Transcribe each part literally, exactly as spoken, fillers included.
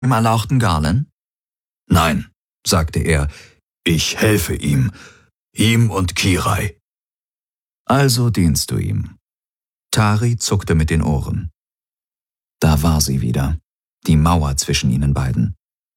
dem erlauchten Garland? Nein, sagte er, ich helfe ihm, ihm und Kirai. Also dienst du ihm. Tari zuckte mit den Ohren. Da war sie wieder, die Mauer zwischen ihnen beiden.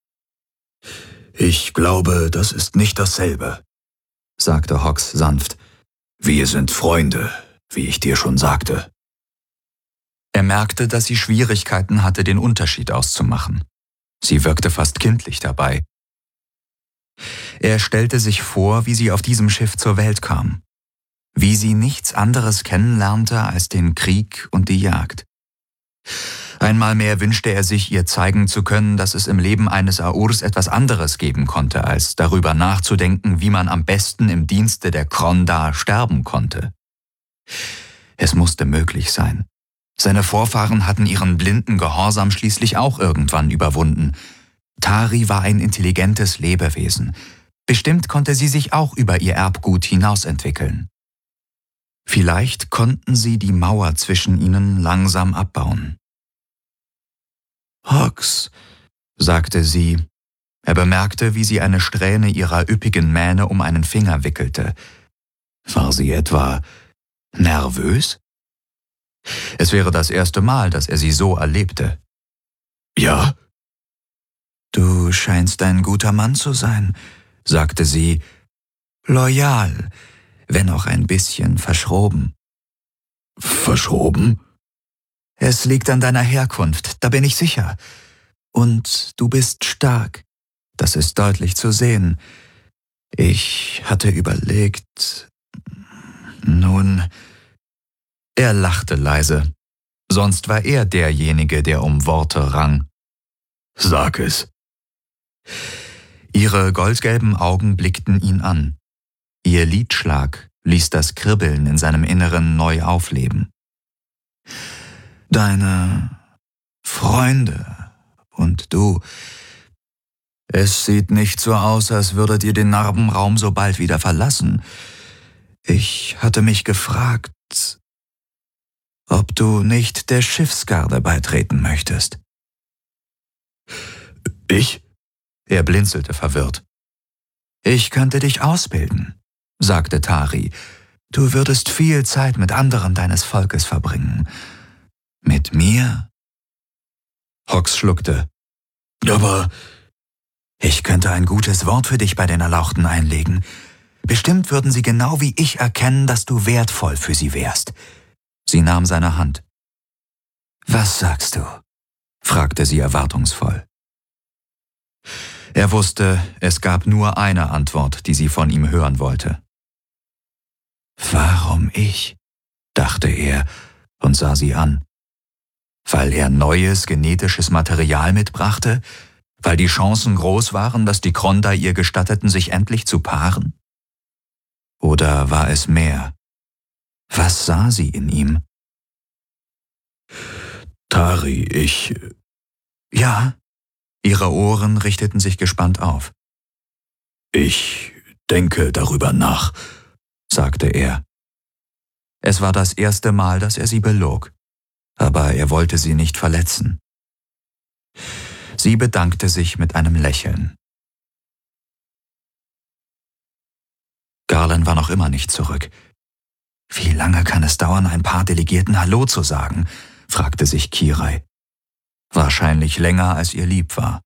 Ich glaube, das ist nicht dasselbe, sagte Hawks sanft. Wir sind Freunde, wie ich dir schon sagte. Er merkte, dass sie Schwierigkeiten hatte, den Unterschied auszumachen. Sie wirkte fast kindlich dabei. Er stellte sich vor, wie sie auf diesem Schiff zur Welt kam, wie sie nichts anderes kennenlernte als den Krieg und die Jagd. Einmal mehr wünschte er sich, ihr zeigen zu können, dass es im Leben eines Aurs etwas anderes geben konnte, als darüber nachzudenken, wie man am besten im Dienste der Kronda sterben konnte. Es musste möglich sein. Seine Vorfahren hatten ihren blinden Gehorsam schließlich auch irgendwann überwunden. Tari war ein intelligentes Lebewesen. Bestimmt konnte sie sich auch über ihr Erbgut hinausentwickeln. Vielleicht konnten sie die Mauer zwischen ihnen langsam abbauen. »Hawks«, sagte sie. Er bemerkte, wie sie eine Strähne ihrer üppigen Mähne um einen Finger wickelte. War sie etwa nervös? Es wäre das erste Mal, dass er sie so erlebte. »Ja?« »Du scheinst ein guter Mann zu sein«, sagte sie. »Loyal, wenn auch ein bisschen verschroben.« »Verschroben?« »Es liegt an deiner Herkunft, da bin ich sicher. Und du bist stark, das ist deutlich zu sehen. Ich hatte überlegt, nun...« Er lachte leise. Sonst war er derjenige, der um Worte rang. »Sag es.« Ihre goldgelben Augen blickten ihn an. Ihr Lidschlag ließ das Kribbeln in seinem Inneren neu aufleben. »Deine Freunde und du. Es sieht nicht so aus, als würdet ihr den Narbenraum so bald wieder verlassen. Ich hatte mich gefragt, ob du nicht der Schiffsgarde beitreten möchtest.« »Ich?« Er blinzelte verwirrt. »Ich könnte dich ausbilden«, sagte Tari. »Du würdest viel Zeit mit anderen deines Volkes verbringen. Mit mir?« Hawks schluckte. »Aber ich könnte ein gutes Wort für dich bei den Erlauchten einlegen. Bestimmt würden sie genau wie ich erkennen, dass du wertvoll für sie wärst.« Sie nahm seine Hand. »Was sagst du?« fragte sie erwartungsvoll. Er wusste, es gab nur eine Antwort, die sie von ihm hören wollte. »Warum ich?«, dachte er und sah sie an. Weil er neues genetisches Material mitbrachte? Weil die Chancen groß waren, dass die Kronda ihr gestatteten, sich endlich zu paaren? Oder war es mehr? Was sah sie in ihm? »Tari, ich...« »Ja?« Ihre Ohren richteten sich gespannt auf. »Ich denke darüber nach«, sagte er. Es war das erste Mal, dass er sie belog, aber er wollte sie nicht verletzen. Sie bedankte sich mit einem Lächeln. Garland war noch immer nicht zurück. »Wie lange kann es dauern, ein paar Delegierten Hallo zu sagen?« fragte sich Kirai. Wahrscheinlich länger, als ihr lieb war.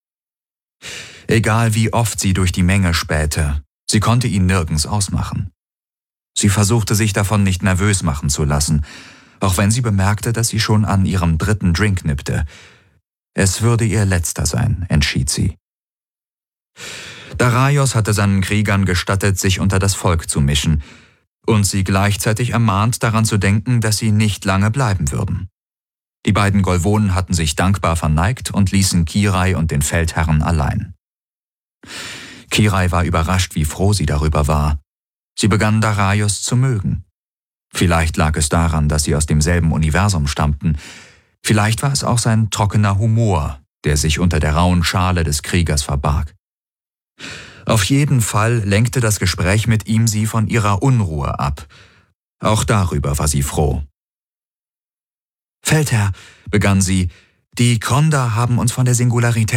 Egal wie oft sie durch die Menge spähte, sie konnte ihn nirgends ausmachen. Sie versuchte sich davon nicht nervös machen zu lassen, auch wenn sie bemerkte, dass sie schon an ihrem dritten Drink nippte. Es würde ihr letzter sein, entschied sie. Daraios hatte seinen Kriegern gestattet, sich unter das Volk zu mischen, und sie gleichzeitig ermahnt, daran zu denken, dass sie nicht lange bleiben würden. Die beiden Golvonen hatten sich dankbar verneigt und ließen Kirai und den Feldherren allein. Kirai war überrascht, wie froh sie darüber war. Sie begann Daraios zu mögen. Vielleicht lag es daran, dass sie aus demselben Universum stammten. Vielleicht war es auch sein trockener Humor, der sich unter der rauen Schale des Kriegers verbarg. Auf jeden Fall lenkte das Gespräch mit ihm sie von ihrer Unruhe ab. Auch darüber war sie froh. »Feldherr«, begann sie, Die Kronda haben uns von der Singularität